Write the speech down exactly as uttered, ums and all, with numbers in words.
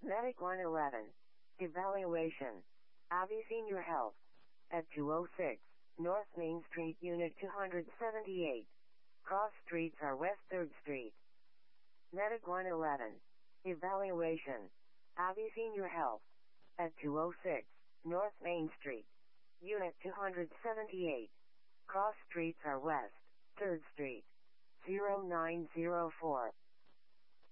Medic one eleven. Evaluation. Avi Senior Health. At two oh six, North Main Street, Unit two seventy-eight. Cross streets are West third Street. Medic one eleven. Evaluation. Avi Senior Health. At two oh six, North Main Street. Unit two seventy-eight. Cross streets are West third Street. zero nine zero four.